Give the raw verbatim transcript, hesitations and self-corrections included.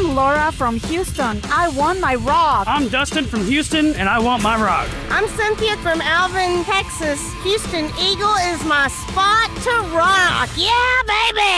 I'm Laura from Houston. I want my rock. I'm Dustin from Houston, and I want my rock. I'm Cynthia from Alvin, Texas. Houston Eagle is my spot to rock. Yeah, baby!